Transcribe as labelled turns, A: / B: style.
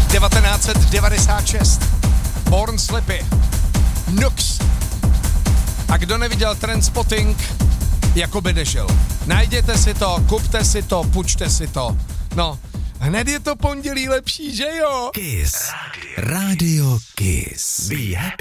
A: 1996. Born Slippy. Nux. A kdo neviděl Trainspotting, jako by nešel. Najděte si to, kupte si to, půjčte si to. No, hned je to pondělí lepší, že jo?
B: Kiss. Radio Kiss. Be happy.